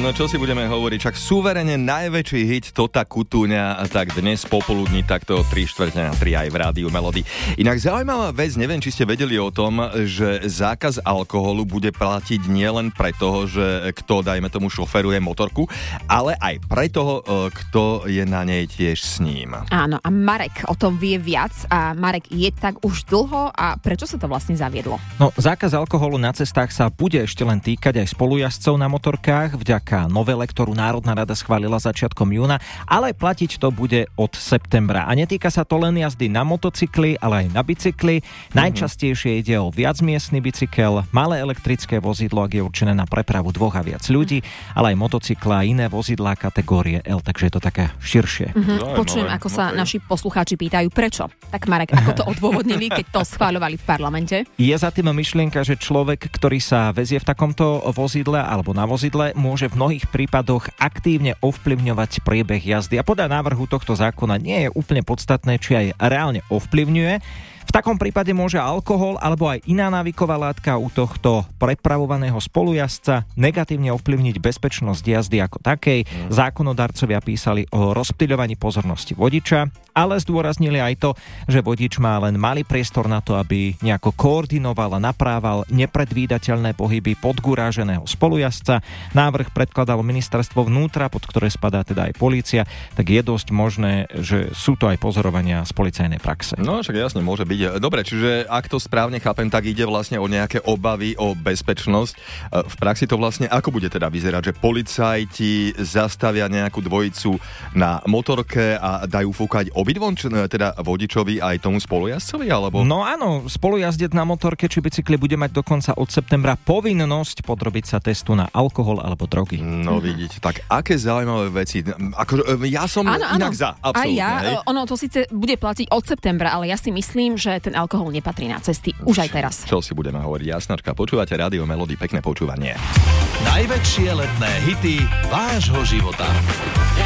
No čo si budeme hovoriť, však súverene najväčší hit Tota Cutugna, tak dnes popoludní takto 3/4 na 3 aj v rádiu Melody. Inak zaujímavá vec, neviem, či ste vedeli o tom, že zákaz alkoholu bude platiť nielen pre toho, že kto, dajme tomu, šoferuje motorku, ale aj pre toho, kto je na nej tiež s ním. Áno, a Marek o tom vie viac a Marek, je tak už dlho a prečo sa to vlastne zaviedlo? No, zákaz alkoholu na cestách sa bude ešte len týkať aj spolujazdcov na motorkách vďaka novele, ktorú Národná rada schválila začiatkom júna, ale platiť to bude od septembra. A netýka sa to len jazdy na motocykli, ale aj na bicykli. Najčastejšie ide o viacmiestny bicykel, malé elektrické vozidlo, ak je určené na prepravu 2 a viac ľudí, ale aj motocykla a iné vozidlá kategórie L, takže je to také širšie. Počujem, ako sa naši poslucháči pýtajú, prečo? Tak Marek, ako to odôvodnili, keď to schváľovali v parlamente? Je za tým myšlienka, že človek, ktorý sa vezie v takomto vozidle alebo na vozidle, môže v mnohých prípadoch aktívne ovplyvňovať priebeh jazdy. A podľa návrhu tohto zákona nie je úplne podstatné, či aj reálne ovplyvňuje. V takom prípade môže alkohol alebo aj iná návyková látka u tohto prepravovaného spolujazdca negatívne ovplyvniť bezpečnosť jazdy ako takej. Zákonodarcovia písali o rozptýľovaní pozornosti vodiča, ale zdôraznili aj to, že vodič má len malý priestor na to, aby nejako koordinoval a naprával nepredvídateľné pohyby podguráženého spolujazdca. Návrh predkladalo ministerstvo vnútra, pod ktoré spadá teda aj polícia, tak je dosť možné, že sú to aj pozorovania z policajnej praxe. No, však jasne, môže byť. Dobre, čiže ak to správne chápem, tak ide vlastne o nejaké obavy o bezpečnosť. V praxi to vlastne ako bude teda vyzerať, že policajti zastavia nejakú dvojicu na motorke a dajú fúkať obidvom, teda vodičovi aj tomu spolujazdcovi, alebo? No áno, spolujazdec na motorke či bicykli bude mať dokonca od septembra povinnosť podrobiť sa testu na alkohol alebo drogy. No vidíte, tak aké zaujímavé veci. Ja som inak za, absolútne. Aj ja, ono to síce bude platiť od septembra, ale ja si myslím, že ten alkohol nepatrí na cesty už aj teraz. Čo si budeme hovoriť, jasnačka. Počúvate Rádio Melody, pekné počúvanie. Najväčšie letné hity vášho života.